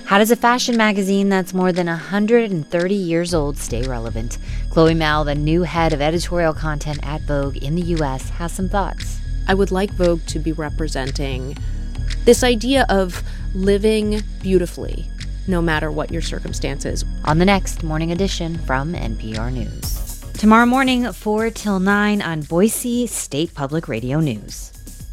How does a fashion magazine that's more than 130 years old stay relevant? Chloe Mao, the new head of editorial content at Vogue in the U.S., has some thoughts. I would like Vogue to be representing this idea of living beautifully, no matter what your circumstances. On the next Morning Edition from NPR News. Tomorrow morning, 4 till 9 on Boise State Public Radio News.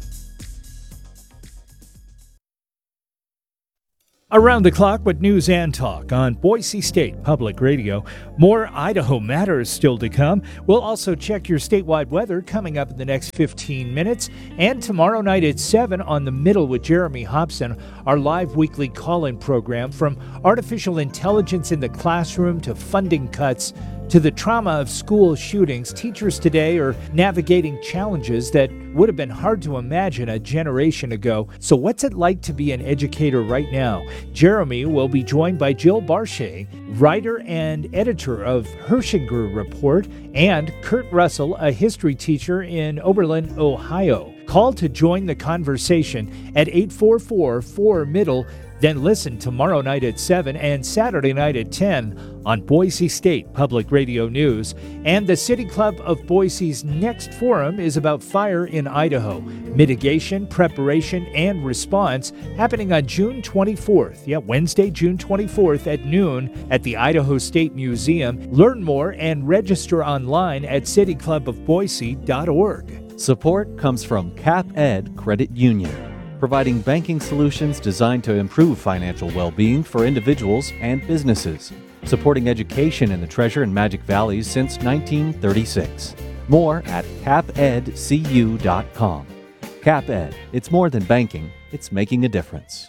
Around the clock with news and talk on Boise State Public Radio. More Idaho Matters still to come. We'll also check your statewide weather coming up in the next 15 minutes. And tomorrow night at 7 on The Middle with Jeremy Hobson, our live weekly call-in program from artificial intelligence in the classroom to funding cuts to the trauma of school shootings. Teachers today are navigating challenges that would have been hard to imagine a generation ago. So what's it like to be an educator right now? Jeremy will be joined by Jill Barchet, writer and editor of Hershinger Report, and Kurt Russell, a history teacher in Oberlin, Ohio. Call to join the conversation at 844-4-MIDDLE. Then listen tomorrow night at 7 and Saturday night at 10 on Boise State Public Radio News. And the City Club of Boise's next forum is about fire in Idaho. Mitigation, preparation, and response happening on June 24th. Wednesday, June 24th at noon at the Idaho State Museum. Learn more and register online at cityclubofboise.org. Support comes from CapEd Credit Union, providing banking solutions designed to improve financial well-being for individuals and businesses, supporting education in the Treasure and Magic Valleys since 1936. More at capedcu.com. CapEd, it's more than banking, it's making a difference.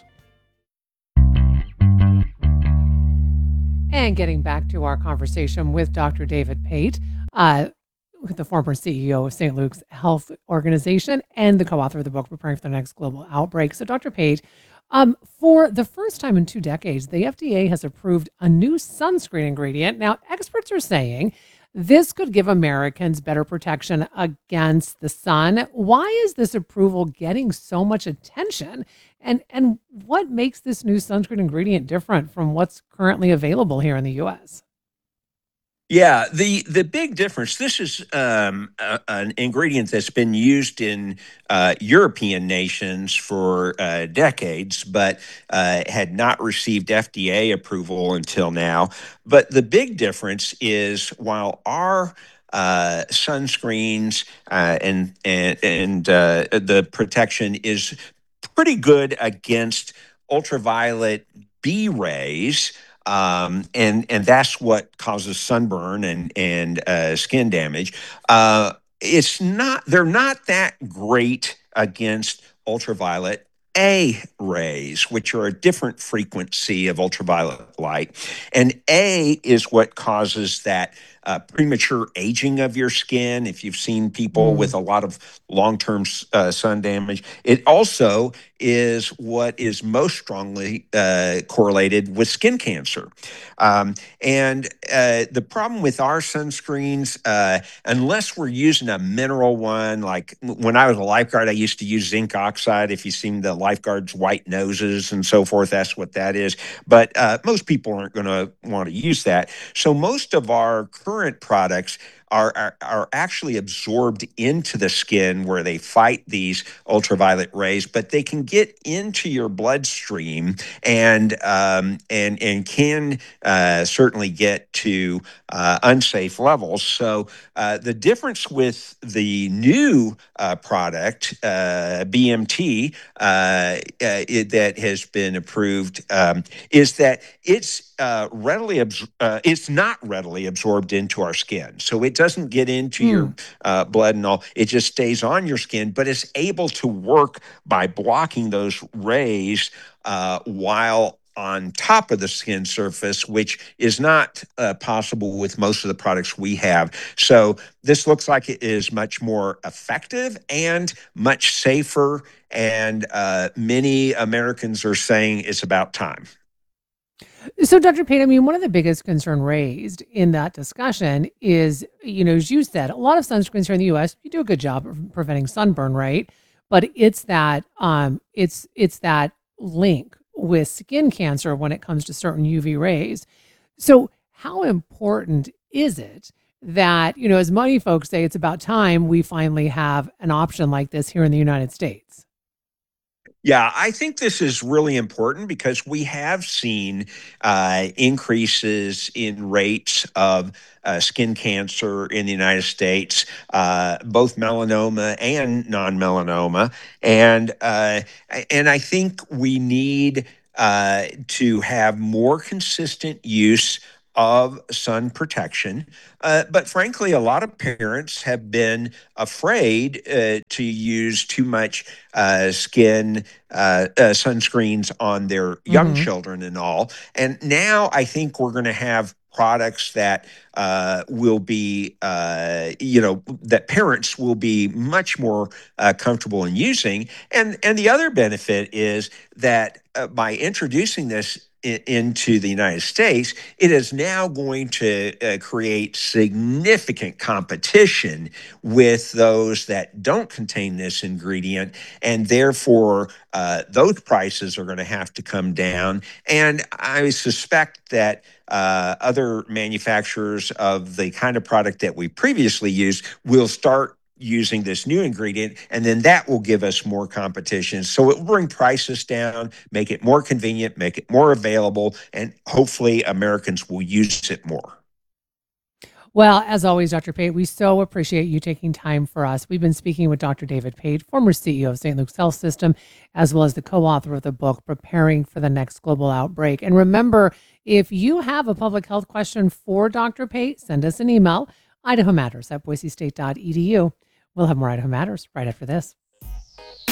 And getting back to our conversation with Dr. David Pate, the former CEO of St. Luke's Health Organization and the co-author of the book Preparing for the Next Global Outbreak. So Dr. Pate, for the first time in 2 decades, the FDA has approved a new sunscreen ingredient. Now, experts are saying this could give Americans better protection against the sun. Why is this approval getting so much attention? And what makes this new sunscreen ingredient different from what's currently available here in the U.S.? Yeah, the big difference, this is an ingredient that's been used in European nations for decades, but had not received FDA approval until now. But the big difference is while our sunscreens and the protection is pretty good against ultraviolet B rays, and that's what causes sunburn and skin damage. They're not that great against ultraviolet A rays, which are a different frequency of ultraviolet light. And A is what causes that premature aging of your skin. If you've seen people with a lot of long-term sun damage, it also is what is most strongly correlated with skin cancer. And the problem with our sunscreens, unless we're using a mineral one, like when I was a lifeguard, I used to use zinc oxide. If you've seen the lifeguards' white noses and so forth, that's what that is. But most people aren't going to want to use that. So most of our current products are actually absorbed into the skin where they fight these ultraviolet rays, but they can get into your bloodstream and can certainly get to unsafe levels. So the difference with the new product, BMT, that has been approved, is that it's not readily absorbed into our skin. So it doesn't get into your blood and all. It just stays on your skin, but it's able to work by blocking those rays while on top of the skin surface, which is not possible with most of the products we have. So this looks like it is much more effective and much safer. And many Americans are saying it's about time. So, Dr. Pate, I mean, one of the biggest concern raised in that discussion is, as you said, a lot of sunscreens here in the U.S., you do a good job of preventing sunburn, right? But it's that link with skin cancer when it comes to certain UV rays. So how important is it that, as many folks say, it's about time we finally have an option like this here in the United States? Yeah, I think this is really important because we have seen increases in rates of skin cancer in the United States, both melanoma and non-melanoma, and I think we need to have more consistent use of sun protection. But frankly, a lot of parents have been afraid to use too much sunscreens on their young Hmm. children and all. And now I think we're going to have products that will be, that parents will be much more comfortable in using. And the other benefit is that by introducing this into the United States, it is now going to create significant competition with those that don't contain this ingredient, and therefore those prices are going to have to come down. And I suspect that other manufacturers of the kind of product that we previously used will start using this new ingredient, and then that will give us more competition. So it will bring prices down, make it more convenient, make it more available, and hopefully Americans will use it more. Well, as always, Dr. Pate, we so appreciate you taking time for us. We've been speaking with Dr. David Pate, former CEO of St. Luke's Health System, as well as the co-author of the book, Preparing for the Next Global Outbreak. And remember, if you have a public health question for Dr. Pate, send us an email, idahomatters@boisestate.edu. We'll have more Idaho Matters right after this.